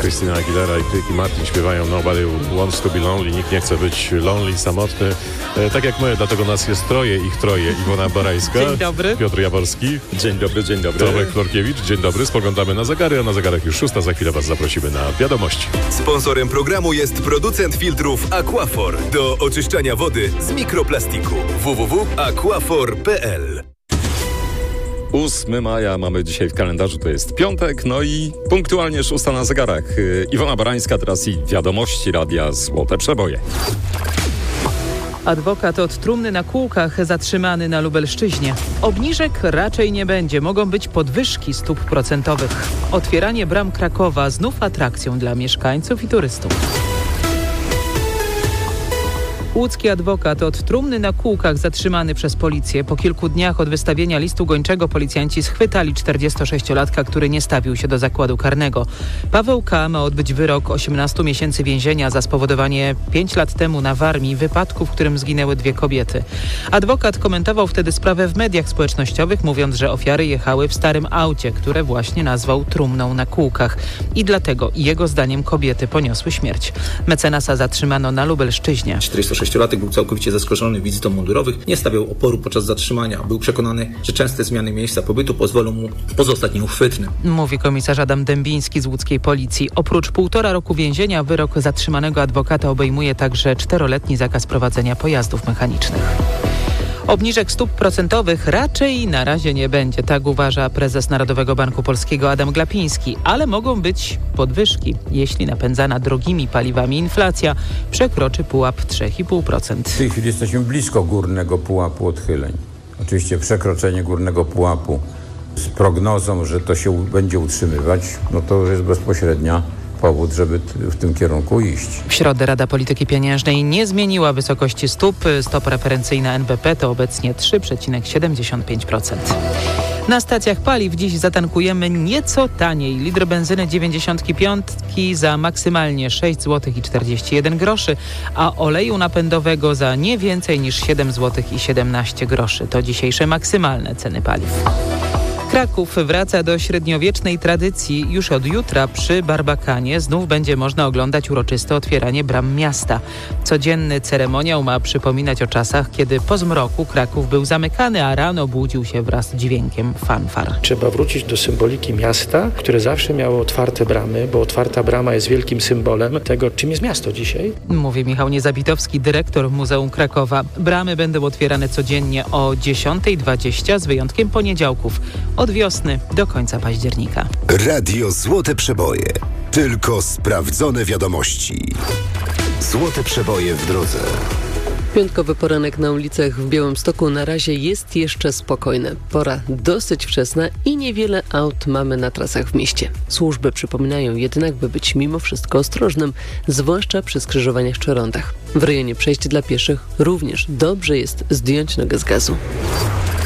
Christina Aguilera i Ricky Martin śpiewają Nobody Wants to Be Lonely. Nikt nie chce być lonely, samotny. Tak jak my, dlatego nas jest ich troje. Iwona Barańska. Dzień dobry. Piotr Jaworski. Dzień dobry, dzień dobry. Tomek Florkiewicz. Dzień dobry. Spoglądamy na zegary, a na zegarach już 6. Za chwilę was zaprosimy na wiadomości. Sponsorem programu jest producent filtrów Aquafor do oczyszczania wody z mikroplastiku. www.aquafor.pl 8 maja mamy dzisiaj w kalendarzu, to jest piątek, no i punktualnie 6 na zegarach. Iwona Barańska teraz i wiadomości Radia Złote Przeboje. Adwokat od trumny na kółkach zatrzymany na Lubelszczyźnie. Obniżek raczej nie będzie, mogą być podwyżki stóp procentowych. Otwieranie bram Krakowa znów atrakcją dla mieszkańców i turystów. Łódzki adwokat od trumny na kółkach zatrzymany przez policję. Po kilku dniach od wystawienia listu gończego policjanci schwytali 46-latka, który nie stawił się do zakładu karnego. Paweł K. ma odbyć wyrok 18 miesięcy więzienia za spowodowanie 5 lat temu na Warmii wypadku, w którym zginęły 2 kobiety. Adwokat komentował wtedy sprawę w mediach społecznościowych, mówiąc, że ofiary jechały w starym aucie, które właśnie nazwał trumną na kółkach. I dlatego jego zdaniem kobiety poniosły śmierć. Mecenasa zatrzymano na Lubelszczyźnie. 46-latek był całkowicie zaskoczony wizytą mundurowych, nie stawiał oporu podczas zatrzymania. Był przekonany, że częste zmiany miejsca pobytu pozwolą mu pozostać nieuchwytnym. Mówi komisarz Adam Dębiński z łódzkiej policji. Oprócz 1,5 roku więzienia wyrok zatrzymanego adwokata obejmuje także 4-letni zakaz prowadzenia pojazdów mechanicznych. Obniżek stóp procentowych raczej na razie nie będzie, tak uważa prezes Narodowego Banku Polskiego Adam Glapiński, ale mogą być podwyżki, jeśli napędzana drogimi paliwami inflacja przekroczy pułap 3,5%. W tej chwili jesteśmy blisko górnego pułapu odchyleń. Oczywiście przekroczenie górnego pułapu z prognozą, że to się będzie utrzymywać, no to jest bezpośrednia powód, żeby w tym kierunku iść. W środę Rada Polityki Pieniężnej nie zmieniła wysokości stóp. Stopa referencyjna NBP to obecnie 3,75%. Na stacjach paliw dziś zatankujemy nieco taniej. Litr benzyny 95 za maksymalnie 6,41 zł, a oleju napędowego za nie więcej niż 7,17 zł. To dzisiejsze maksymalne ceny paliw. Kraków wraca do średniowiecznej tradycji. Już od jutra przy Barbakanie znów będzie można oglądać uroczyste otwieranie bram miasta. Codzienny ceremoniał ma przypominać o czasach, kiedy po zmroku Kraków był zamykany, a rano budził się wraz z dźwiękiem fanfar. Trzeba wrócić do symboliki miasta, które zawsze miało otwarte bramy, bo otwarta brama jest wielkim symbolem tego, czym jest miasto dzisiaj. Mówi Michał Niezabitowski, dyrektor Muzeum Krakowa. Bramy będą otwierane codziennie o 10:20 z wyjątkiem poniedziałków. Od wiosny do końca października. Radio Złote Przeboje. Tylko sprawdzone wiadomości. Złote Przeboje w drodze. Piątkowy poranek na ulicach w Białymstoku na razie jest jeszcze spokojny. Pora dosyć wczesna i niewiele aut mamy na trasach w mieście. Służby przypominają jednak, by być mimo wszystko ostrożnym, zwłaszcza przy skrzyżowaniach czy rondach. W rejonie przejść dla pieszych również dobrze jest zdjąć nogę z gazu.